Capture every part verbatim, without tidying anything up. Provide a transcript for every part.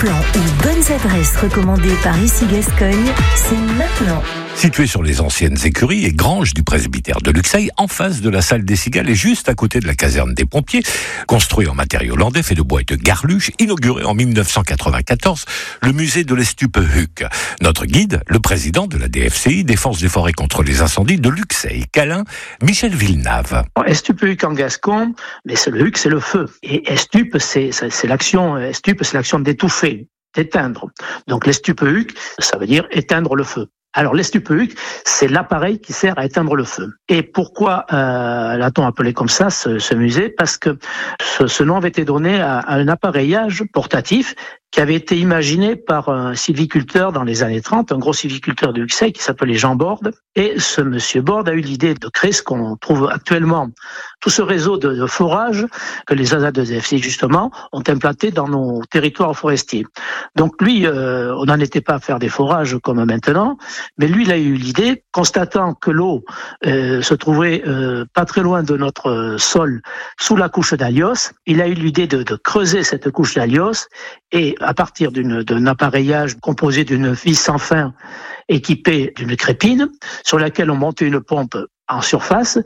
plans ou bonnes adresses recommandées par Ici Gascogne, c'est maintenant. Situé sur les anciennes écuries et granges du presbytère de Luxeuil, en face de la salle des Cigales et juste à côté de la caserne des pompiers, construit en matériaux hollandais, fait de bois et de garluche, inauguré en dix-neuf cent quatre-vingt-quatorze, le musée de l'Estupehuc. Notre guide, le président de la D F C I, Défense des forêts contre les incendies de Luxeuil, Calin, Michel Villeneuve. Estupehuc en gascon, mais c'est le huc, c'est le feu. Et estupe, c'est, c'est, c'est l'action, estupe, c'est l'action d'étouffer, d'éteindre. Donc l'Estupehuc, ça veut dire éteindre le feu. Alors l'Estupehuc, c'est l'appareil qui sert à éteindre le feu. Et pourquoi euh, l'a-t-on appelé comme ça, ce, ce musée ? Parce que ce, ce nom avait été donné à, à un appareillage portatif qui avait été imaginé par un sylviculteur dans les années trente, un gros sylviculteur de Luxeuil qui s'appelait Jean Borde. Et ce monsieur Borde a eu l'idée de créer ce qu'on trouve actuellement, tout ce réseau de, de forage que les A S A de D F C justement ont implanté dans nos territoires forestiers. Donc lui, euh, on n'en était pas à faire des forages comme maintenant, mais lui, il a eu l'idée, constatant que l'eau euh, se trouvait euh, pas très loin de notre sol, sous la couche d'Alios, il a eu l'idée de, de creuser cette couche d'Alios et à partir d'une, d'un appareillage composé d'une vis sans fin équipée d'une crépine sur laquelle on montait une pompe en surface,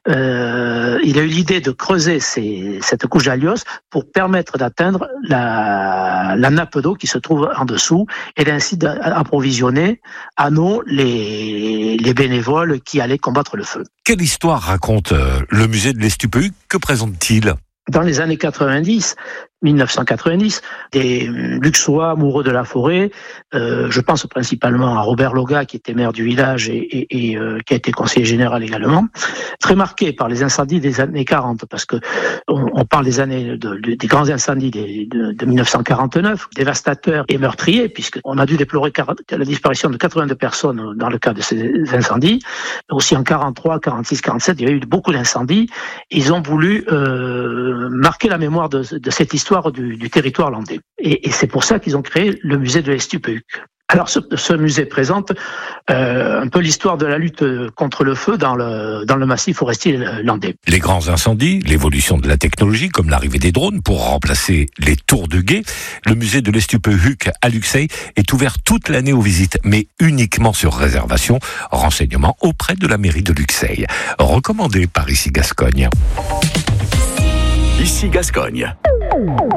euh, il a eu l'idée de creuser ces, cette couche d'Alios pour permettre d'atteindre la, la nappe d'eau qui se trouve en dessous et ainsi d'approvisionner à nous les, les bénévoles qui allaient combattre le feu. Quelle histoire raconte euh, le musée de l'Estupehuc ? Que présente-t-il ? Dans les années quatre-vingt-dix, dix-neuf cent quatre-vingt-dix, des Luxois amoureux de la forêt, euh, je pense principalement à Robert Loga qui était maire du village et, et, et euh, qui a été conseiller général également, très marqué par les incendies des années quarante, parce que on, on parle des années de, de, des grands incendies des, de, de dix-neuf cent quarante-neuf, dévastateurs et meurtriers, puisqu'on a dû déplorer la disparition de quatre-vingt-deux personnes dans le cas de ces incendies. Aussi en quarante-trois, quarante-six, quarante-sept, il y a eu beaucoup d'incendies. Ils ont voulu euh, marquer la mémoire de, de cette histoire Du, du territoire landais. Et, et c'est pour ça qu'ils ont créé le musée de l'Estupehuc. Alors ce, ce musée présente euh, un peu l'histoire de la lutte contre le feu dans le, dans le massif forestier landais. Les grands incendies, l'évolution de la technologie, comme l'arrivée des drones pour remplacer les tours de guet. Le musée de l'Estupehuc à Luxeuil est ouvert toute l'année aux visites, mais uniquement sur réservation. Renseignements auprès de la mairie de Luxeuil. Recommandé par Ici Gascogne. Ici Gascogne.